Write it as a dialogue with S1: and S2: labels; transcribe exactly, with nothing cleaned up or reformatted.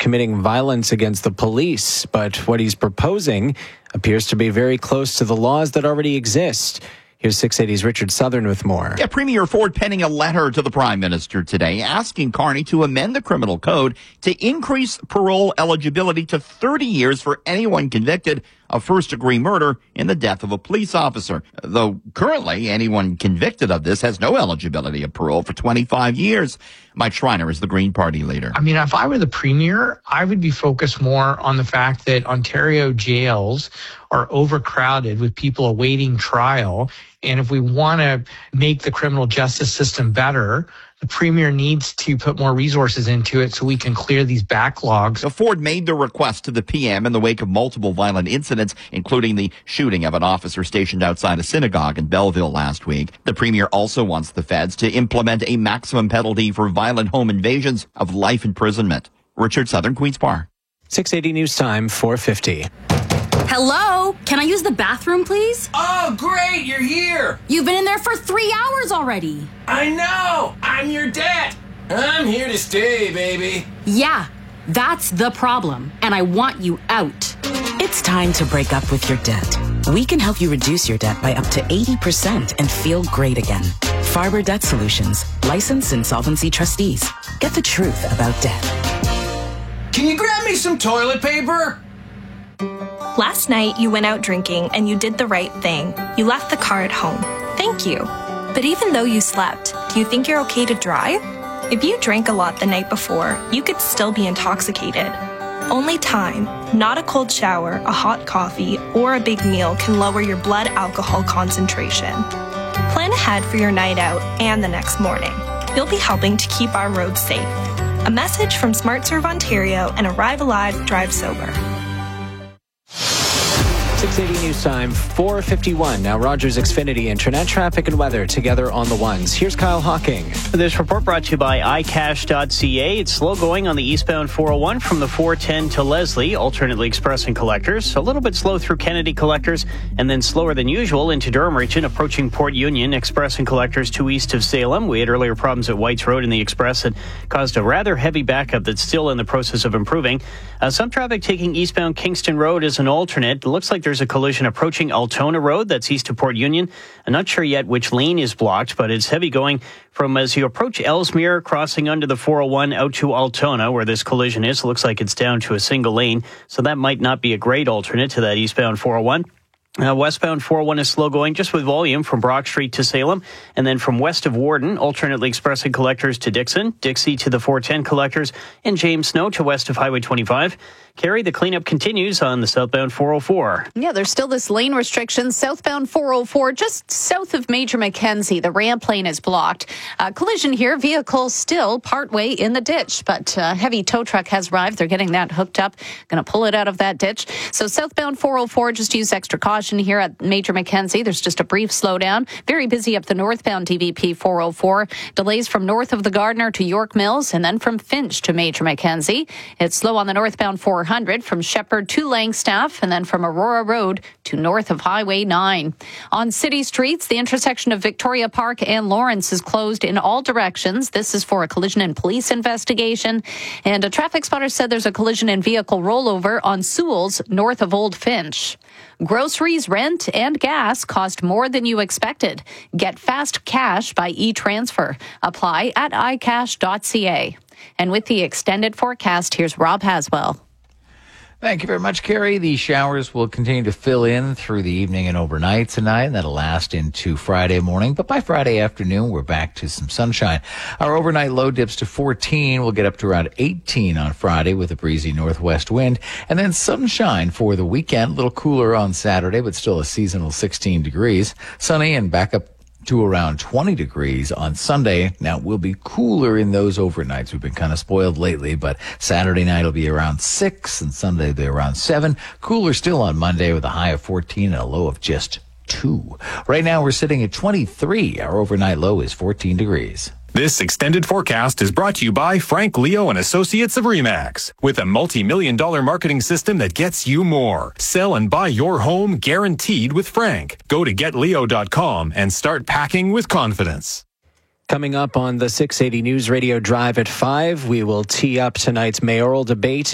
S1: committing violence against the police, but what he's proposing appears to be very close to the laws that already exist. Here's six eighty's Richard Southern with more.
S2: Yeah, Premier Ford penning a letter to the Prime Minister today asking Carney to amend the criminal code to increase parole eligibility to thirty years for anyone convicted of first-degree murder in the death of a police officer. Though currently anyone convicted of this has no eligibility of parole for twenty-five years. Mike Schreiner is the Green Party leader.
S3: I mean, if I were the Premier, I would be focused more on the fact that Ontario jails are overcrowded with people awaiting trial. And if we want to make the criminal justice system better, the Premier needs to put more resources into it so we can clear these backlogs.
S2: So Ford made the request to the P M in the wake of multiple violent incidents, including the shooting of an officer stationed outside a synagogue in Belleville last week. The Premier also wants the feds to implement a maximum penalty for violent home invasions of life imprisonment. Richard Southern, Queen's Park.
S1: six eighty News Time, four fifty.
S4: Hello? Can I use the bathroom, please?
S5: Oh, great, you're here.
S4: You've been in there for three hours already.
S5: I know. I'm your dad. I'm here to stay, baby.
S4: Yeah, that's the problem, and I want you out.
S6: It's time to break up with your debt. We can help you reduce your debt by up to eighty percent and feel great again. Farber Debt Solutions, licensed insolvency trustees. Get the truth about debt.
S5: Can you grab me some toilet paper?
S7: Last night, you went out drinking and you did the right thing. You left the car at home. Thank you. But even though you slept, do you think you're okay to drive? If you drank a lot the night before, you could still be intoxicated. Only time, not a cold shower, a hot coffee, or a big meal can lower your blood alcohol concentration. Plan ahead for your night out and the next morning. You'll be helping to keep our roads safe. A message from SmartServe Ontario and Arrive Alive, Drive Sober.
S1: six eighty News Time, four fifty-one. Now Rogers Xfinity Internet traffic and weather together on the ones. Here's Kyle Hawking.
S8: This report brought to you by i cash dot c a. It's slow going on the eastbound four oh one from the four ten to Leslie, alternately express and collectors. A little bit slow through Kennedy collectors, and then slower than usual into Durham region, approaching Port Union, express and collectors to east of Salem. We had earlier problems at Whites Road in the express that caused a rather heavy backup that's still in the process of improving. Uh, some traffic taking eastbound Kingston Road as an alternate. It looks like there's a collision approaching Altona Road, that's east of Port Union. I'm not sure yet which lane is blocked, but it's heavy going from as you approach Ellesmere, crossing under the four oh one out to Altona, where this collision is. It looks like it's down to a single lane, so that might not be a great alternate to that eastbound four oh one. Uh, westbound four oh one is slow going, just with volume from Brock Street to Salem, and then from west of Warden, alternately expressing collectors to Dixon, Dixie to the four ten collectors, and James Snow to west of Highway twenty-five. Carrie, the cleanup continues on the southbound four oh four.
S9: Yeah, there's still this lane restriction. Southbound four oh four, just south of Major Mackenzie. The ramp lane is blocked. Uh, collision here, vehicle still partway in the ditch, but uh, heavy tow truck has arrived. They're getting that hooked up, going to pull it out of that ditch. So southbound four oh four, just use extra caution here at Major Mackenzie. There's just a brief slowdown. Very busy up the northbound D V P four oh four. Delays from north of the Gardiner to York Mills, and then from Finch to Major Mackenzie. It's slow on the northbound four hundred from Shepherd to Langstaff, and then from Aurora Road to north of Highway nine. On city streets, the intersection of Victoria Park and Lawrence is closed in all directions. This is for a collision and police investigation. And a traffic spotter said there's a collision and vehicle rollover on Sewells north of Old Finch. Groceries, rent, and gas cost more than you expected. Get fast cash by e-transfer. Apply at i cash dot c a. And with the extended forecast, here's Rob Haswell.
S10: Thank you very much, Carrie. The showers will continue to fill in through the evening and overnight tonight, and that'll last into Friday morning. But by Friday afternoon, we're back to some sunshine. Our overnight low dips to fourteen. We'll get up to around eighteen on Friday with a breezy northwest wind. And then sunshine for the weekend. A little cooler on Saturday, but still a seasonal sixteen degrees. Sunny and back up to around twenty degrees on Sunday. Now, we'll be cooler in those overnights. We've been kind of spoiled lately, but Saturday night will be around six and Sunday will be around seven. Cooler still on Monday with a high of fourteen and a low of just two. Right now, we're sitting at twenty-three. Our overnight low is fourteen degrees.
S11: This extended forecast is brought to you by Frank Leo and Associates of RE/MAX. With a multi-million dollar marketing system that gets you more. Sell and buy your home guaranteed with Frank. Go to get leo dot com and start packing with confidence.
S1: Coming up on the six eighty News Radio Drive at five, we will tee up tonight's mayoral debate